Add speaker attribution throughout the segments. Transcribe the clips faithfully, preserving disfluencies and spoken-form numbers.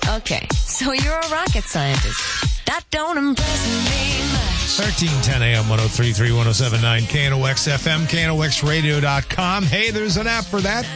Speaker 1: Okay, so you're a rocket scientist. That don't impress me much.
Speaker 2: thirteen ten a.m. one oh three point three, one oh seven point nine K N O X F M, K N O X radio dot com. Hey, there's an app for that.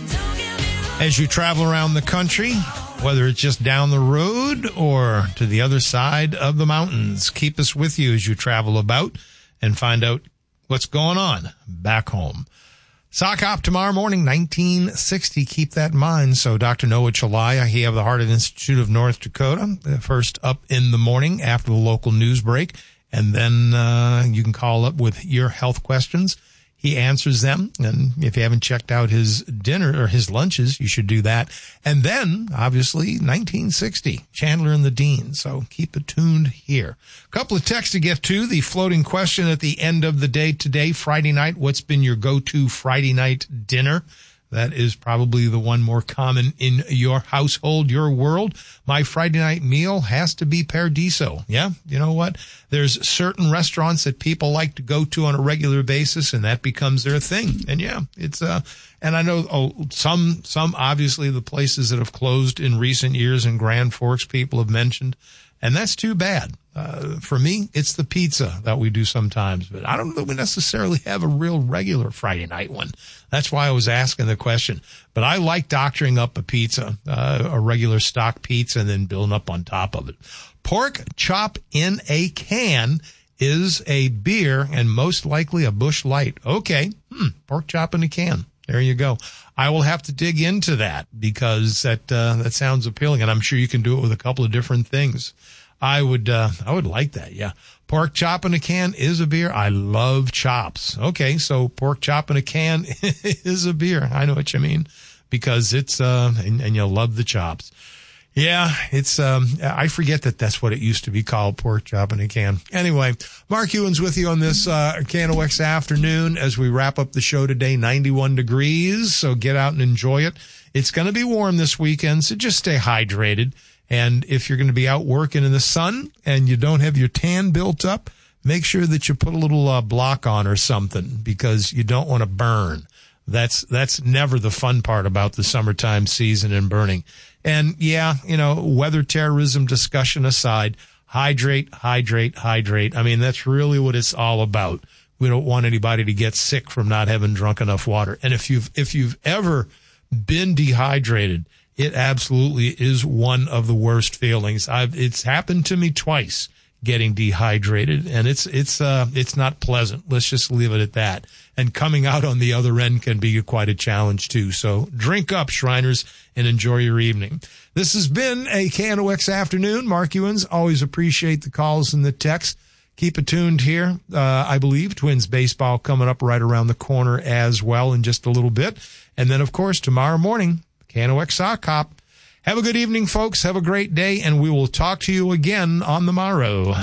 Speaker 2: As you travel around the country, whether it's just down the road or to the other side of the mountains, keep us with you as you travel about and find out what's going on back home. Sock Hop tomorrow morning, nineteen sixty. Keep that in mind. So Doctor Noah Chalaya, he of the Heart Institute of North Dakota, first up in the morning after the local news break. And then uh you can call up with your health questions. He answers them. And if you haven't checked out his dinner or his lunches, you should do that. And then, obviously, nineteen sixty, Chandler and the Dean. So keep it tuned here. A couple of texts to get to. The floating question at the end of the day today, Friday night. What's been your go-to Friday night dinner? That is probably the one more common in your household, your world. My Friday night meal has to be Paradiso. Yeah, you know what? There's certain restaurants that people like to go to on a regular basis, and that becomes their thing. And yeah, it's uh, and I know oh, some some obviously the places that have closed in recent years in Grand Forks, people have mentioned, and that's too bad. Uh, for me, it's the pizza that we do sometimes, but I don't know that we necessarily have a real regular Friday night one. That's why I was asking the question. But I like doctoring up a pizza, uh, a regular stock pizza, and then building up on top of it. Pork chop in a can is a beer and most likely a Busch Light. Okay. Hmm. Pork chop in a can. There you go. I will have to dig into that because that, uh, that sounds appealing, and I'm sure you can do it with a couple of different things. I would, uh, I would like that. Yeah. Pork chop in a can is a beer. I love chops. Okay. So pork chop in a can is a beer. I know what you mean because it's, uh, and, and you'll love the chops. Yeah. It's, um, I forget that that's what it used to be called, pork chop in a can. Anyway, Mark Ewan's with you on this, uh, K N O X afternoon as we wrap up the show today, ninety-one degrees. So get out and enjoy it. It's going to be warm this weekend. So just stay hydrated. And if you're going to be out working in the sun and you don't have your tan built up, make sure that you put a little uh, block on or something because you don't want to burn. That's, that's never the fun part about the summertime season and burning. And yeah, you know, weather terrorism discussion aside, hydrate, hydrate, hydrate. I mean, that's really what it's all about. We don't want anybody to get sick from not having drunk enough water. And if you've, if you've ever been dehydrated, it absolutely is one of the worst feelings. I've, it's happened to me twice getting dehydrated and it's, it's, uh, it's not pleasant. Let's just leave it at that. And coming out on the other end can be quite a challenge too. So drink up, Shriners, and enjoy your evening. This has been a K N O X afternoon. Mark Ewans, always appreciate the calls and the texts. Keep it tuned here. Uh, I believe Twins baseball coming up right around the corner as well in just a little bit. And then of course tomorrow morning, K N O X Sock Hop. Have a good evening, folks. Have a great day, and we will talk to you again on the morrow.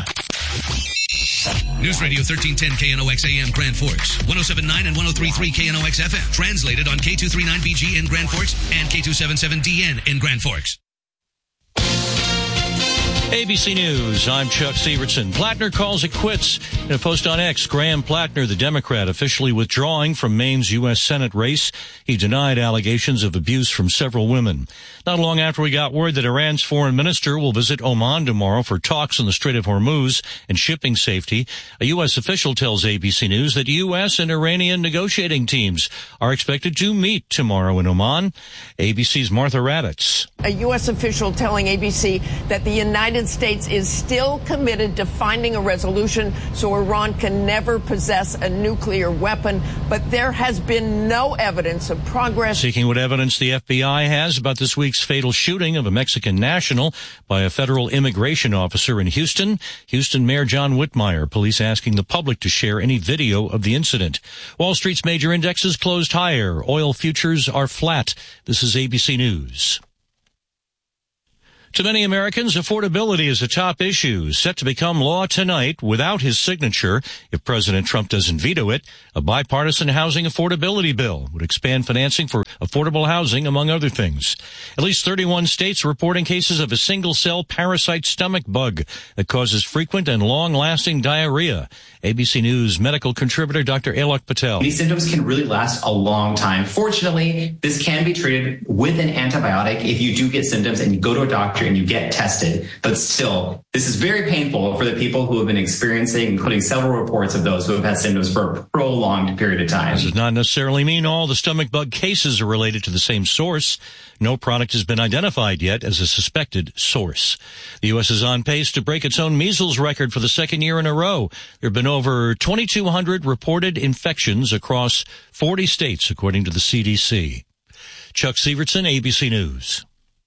Speaker 3: News Radio thirteen ten K N O X A M Grand Forks, one oh seven point nine and one oh three point three K N O X F M. Translated on K two thirty-nine B G in Grand Forks and K two seventy-seven D N in Grand Forks.
Speaker 4: A B C News, I'm Chuck Severson. Plattner calls it quits. In a post on X, Graham Plattner, the Democrat, officially withdrawing from Maine's U S Senate race. He denied allegations of abuse from several women. Not long after we got word that Iran's foreign minister will visit Oman tomorrow for talks on the Strait of Hormuz and shipping safety, a U S official tells A B C News that U S and Iranian negotiating teams are expected to meet tomorrow in Oman. A B C's Martha Raddatz.
Speaker 5: A U S official telling A B C that the United States is still committed to finding a resolution so Iran can never possess a nuclear weapon, but there has been no evidence of progress.
Speaker 4: Seeking what evidence the F B I has about this week's fatal shooting of a Mexican national by a federal immigration officer in Houston. Houston Mayor John Whitmire, police asking the public to share any video of the incident. Wall Street's major indexes closed higher. Oil futures are flat. This is A B C News. To many Americans, affordability is a top issue, set to become law tonight without his signature if President Trump doesn't veto it. A bipartisan housing affordability bill would expand financing for affordable housing, among other things. At least thirty-one states are reporting cases of a single-cell parasite stomach bug that causes frequent and long-lasting diarrhea. A B C News medical contributor Doctor Alok Patel.
Speaker 6: These symptoms can really last a long time. Fortunately, this can be treated with an antibiotic if you do get symptoms and you go to a doctor doctor and you get tested. But still, this is very painful for the people who have been experiencing, including several reports of those who have had symptoms for a prolonged period of time.
Speaker 4: This does not necessarily mean all the stomach bug cases are related to the same source. No product has been identified yet as a suspected source. The U S is on pace to break its own measles record for the second year in a row. There have been over twenty-two hundred reported infections across forty states, according to the C D C. Chuck Sievertson, A B C News.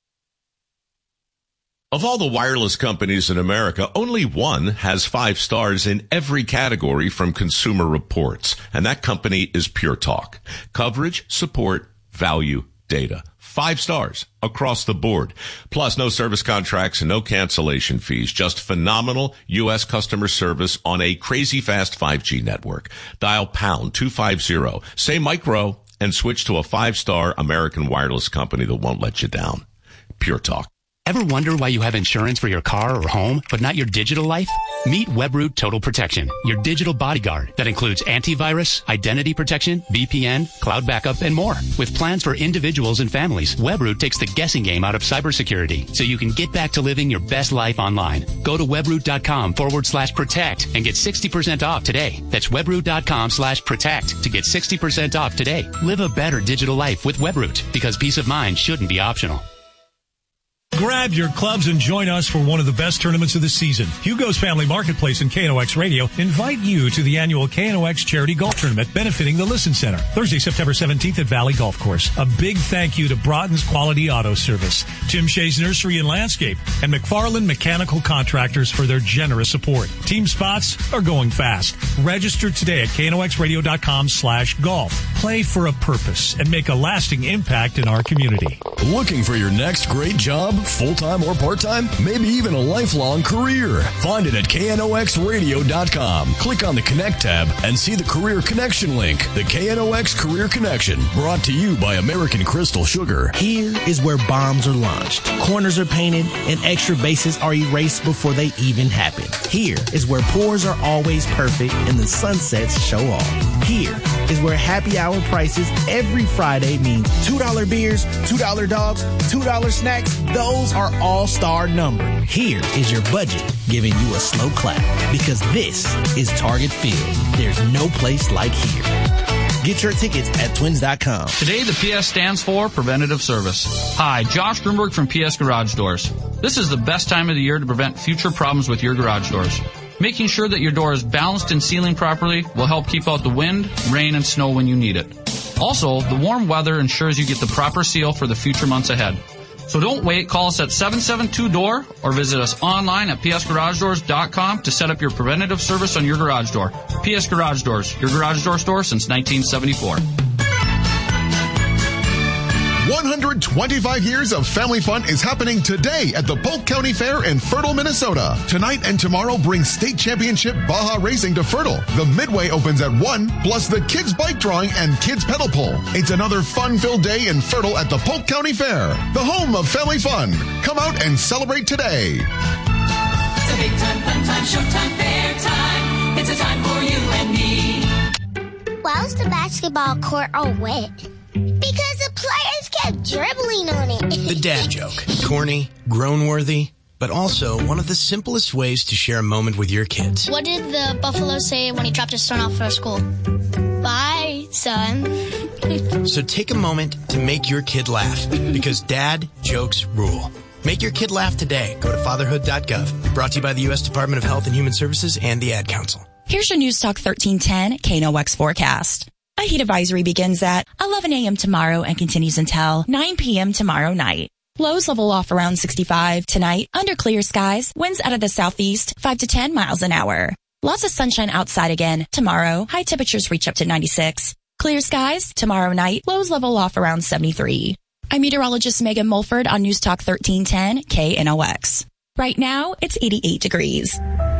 Speaker 7: Of all the wireless companies in America, only one has five stars in every category from Consumer Reports, and that company is Pure Talk. Coverage, support, value, data. Five stars across the board. Plus, no service contracts and no cancellation fees. Just phenomenal U S customer service on a crazy fast five G network. Dial pound two fifty, say micro, and switch to a five-star American wireless company that won't let you down. Pure Talk.
Speaker 8: Ever wonder why you have insurance for your car or home, but not your digital life? Meet Webroot Total Protection, your digital bodyguard that includes antivirus, identity protection, V P N, cloud backup, and more. With plans for individuals and families, Webroot takes the guessing game out of cybersecurity so you can get back to living your best life online. Go to webroot.com forward slash protect and get sixty percent off today. That's webroot.com slash protect to get sixty percent off today. Live a better digital life with Webroot, because peace of mind shouldn't be optional.
Speaker 9: Grab your clubs and join us for one of the best tournaments of the season. Hugo's Family Marketplace and K N O X Radio invite you to the annual K N O X Charity Golf Tournament benefiting the Listen Center. Thursday, September seventeenth at Valley Golf Course. A big thank you to Broughton's Quality Auto Service, Tim Shea's Nursery and Landscape, and McFarland Mechanical Contractors for their generous support. Team spots are going fast. Register today at knoxradio.com slash golf. Play for a purpose and make a lasting impact in our community.
Speaker 10: Looking for your next great job? Full-time or part-time? Maybe even a lifelong career? Find it at K N O X radio dot com. Click on the Connect tab and see the Career Connection link. The K N O X Career Connection, brought to you by American Crystal Sugar.
Speaker 11: Here is where bombs are launched, corners are painted, and extra bases are erased before they even happen. Here is where pours are always perfect and the sunsets show off. Here is where happy hour prices every Friday mean two dollar beers, two dollar dogs, two dollar snacks. Those are all-star numbers. Here is your budget giving you a slow clap, because this is Target Field. There's no place like here. Get your tickets at twins dot com.
Speaker 12: Today, the P S stands for Preventative Service. Hi, Josh Grunberg from P S Garage Doors. This is the best time of the year to prevent future problems with your garage doors. Making sure that your door is balanced and sealing properly will help keep out the wind, rain, and snow when you need it. Also, the warm weather ensures you get the proper seal for the future months ahead. So don't wait. Call us at seven seven two D O O R or visit us online at p s garage doors dot com to set up your preventative service on your garage door. P S Garage Doors, your garage door store since nineteen seventy-four.
Speaker 13: one hundred twenty-five years of family fun is happening today at the Polk County Fair in Fertile, Minnesota. Tonight and tomorrow bring state championship Baja Racing to Fertile. The Midway opens at one, plus the kids bike drawing and kids pedal pull. It's another fun-filled day in Fertile at the Polk County Fair, the home of family fun. Come out and celebrate today.
Speaker 14: It's a big time, fun time, showtime, fair time. It's a time for you and me.
Speaker 15: Why was the basketball court all wet? Because the players kept dribbling on it.
Speaker 16: The dad joke. Corny, grown-worthy, but also one of the simplest ways to share a moment with your kids.
Speaker 15: What did the buffalo say when he dropped his son off for school? Bye, son.
Speaker 16: So take a moment to make your kid laugh, because dad jokes rule. Make your kid laugh today. Go to fatherhood dot gov. Brought to you by the U S Department of Health and Human Services and the Ad Council.
Speaker 17: Here's your News Talk thirteen ten K N O X forecast. A heat advisory begins at eleven a.m. tomorrow and continues until nine p.m. tomorrow night. Lows level off around sixty-five tonight under clear skies. Winds out of the southeast, five to ten miles an hour. Lots of sunshine outside again tomorrow. High temperatures reach up to ninety-six. Clear skies tomorrow night. Lows level off around seventy-three. I'm meteorologist Megan Mulford on News Talk thirteen ten K N O X. Right now, it's eighty-eight degrees.